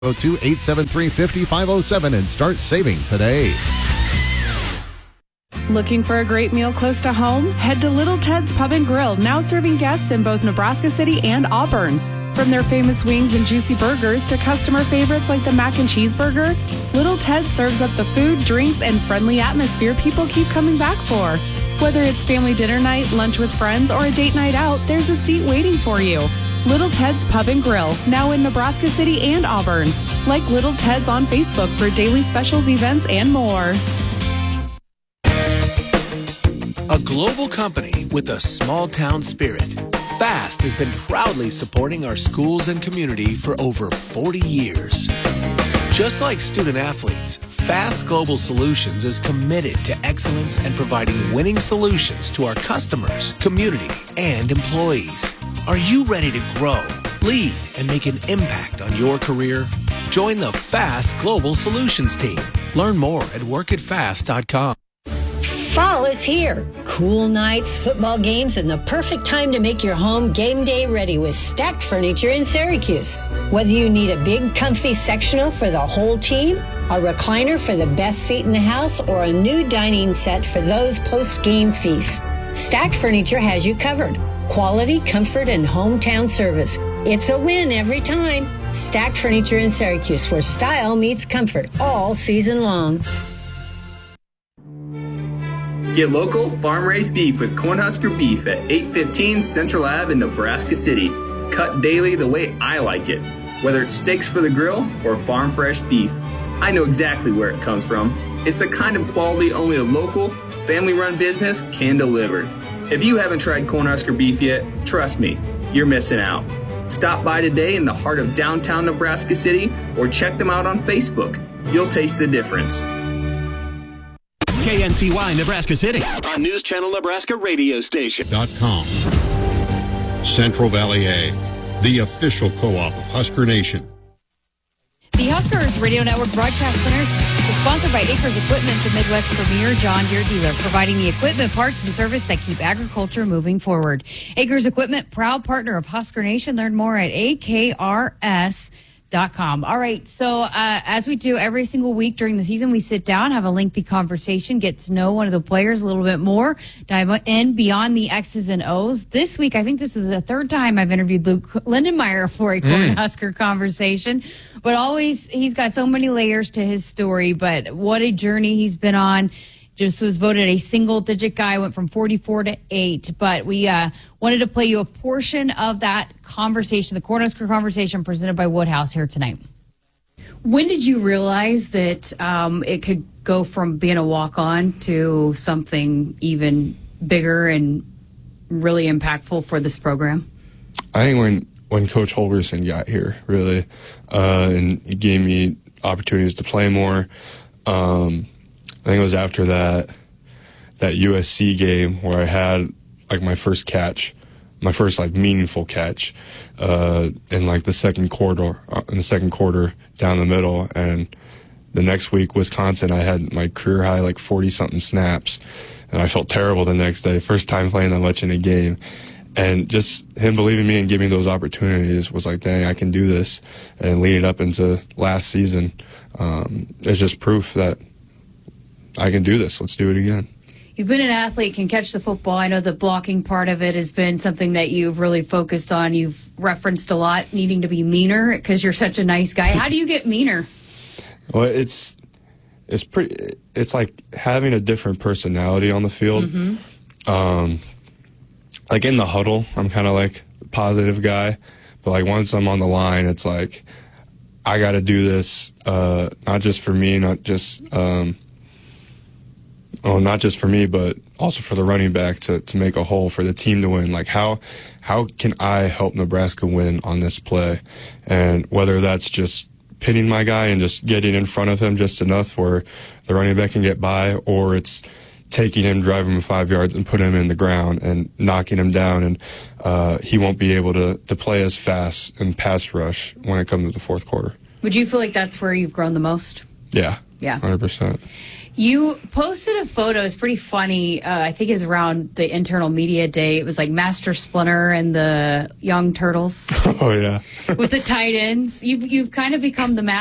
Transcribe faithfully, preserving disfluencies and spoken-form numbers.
Go to eight seven three, five five zero seven and start saving today. Looking for a great meal close to home? Head to Little Ted's Pub and Grill, now serving guests in both Nebraska City and Auburn. From their famous wings and juicy burgers to customer favorites like the mac and cheese burger, Little Ted serves up the food, drinks, and friendly atmosphere people keep coming back for. Whether it's family dinner night, lunch with friends, or a date night out, there's a seat waiting for you. Little Ted's Pub and Grill, now in Nebraska City and Auburn. Like Little Ted's on Facebook for daily specials, events, and more. A global company with a small-town spirit, Fast has been proudly supporting our schools and community for over forty years. Just like student-athletes, Fast Global Solutions is committed to excellence and providing winning solutions to our customers, community, and employees. Are you ready to grow, lead, and make an impact on your career? Join the Fast Global Solutions team. Learn more at work at fast dot com. Fall is here. Cool nights, football games, and the perfect time to make your home game day ready with Stacked Furniture in Syracuse. Whether you need a big, comfy sectional for the whole team, a recliner for the best seat in the house, or a new dining set for those post-game feasts, Stacked Furniture has you covered. Quality, comfort, and hometown service. It's a win every time. Stacked Furniture in Syracuse, where style meets comfort all season long. Get local, farm-raised beef with Cornhusker Beef at eight fifteen Central Avenue in Nebraska City. Cut daily the way I like it. Whether it's steaks for the grill or farm-fresh beef, I know exactly where it comes from. It's the kind of quality only a local, family-run business can deliver. If you haven't tried Cornhusker Beef yet, trust me, you're missing out. Stop by today in the heart of downtown Nebraska City or check them out on Facebook. You'll taste the difference. K N C Y Nebraska City on News Channel Nebraska radio station. .com. Central Valley Ag, the official co-op of Husker Nation. The Huskers Radio Network Broadcast Centers is sponsored by Acres Equipment, the Midwest premier John Deere dealer, providing the equipment, parts, and service that keep agriculture moving forward. Acres Equipment, proud partner of Husker Nation. Learn more at A K R S dot com. All right, so uh, as we do every single week during the season, we sit down, have a lengthy conversation, get to know one of the players a little bit more, dive in beyond the X's and O's. This week, I think this is the third time I've interviewed Luke Lindenmeyer for a mm. Cornhusker conversation, but always, he's got so many layers to his story, but what a journey he's been on. Just was voted a single-digit guy, went from forty-four to eight. But we uh, wanted to play you a portion of that conversation, the Cornhusker conversation presented by Woodhouse here tonight. When did you realize that um, it could go from being a walk-on to something even bigger and really impactful for this program? I think when, when Coach Holgerson got here, really, uh, and he gave me opportunities to play more. Um, I think it was after that that U S C game where I had like my first catch, my first like meaningful catch, uh, in like the second quarter, uh, in the second quarter down the middle, and the next week Wisconsin I had my career high like forty something snaps, and I felt terrible the next day. First time playing that much in a game, and just him believing me and giving me those opportunities was like, dang, I can do this, and lead it up into last season. Um, it's just proof that I can do this. Let's do it again. You've been an athlete, can catch the football. I know the blocking part of it has been something that you've really focused on. You've referenced a lot needing to be meaner because you're such a nice guy. How do you get meaner? Well, it's it's pretty. It's like having a different personality on the field. Mm-hmm. Um, like in the huddle, I'm kind of like a positive guy, but like once I'm on the line, it's like I got to do this, uh, not just for me, not just. Um, Oh, not just for me, but also for the running back to, to make a hole, for the team to win. Like, how how can I help Nebraska win on this play? And whether that's just pinning my guy and just getting in front of him just enough where the running back can get by, or it's taking him, driving him five yards and putting him in the ground and knocking him down, and uh, he won't be able to, to play as fast and pass rush when it comes to the fourth quarter. Would you feel like that's where you've grown the most? Yeah. Yeah. one hundred percent. You posted a photo. It's pretty funny. Uh, I think it's around the internal media day. It was like Master Splinter and the Young Turtles. Oh, yeah. With the tight ends. You've, you've kind of become the